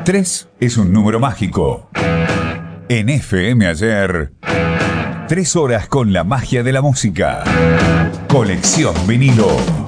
3 es un número mágico. En FM Ayer, 3 horas con la magia de la música. Colección Vinilo.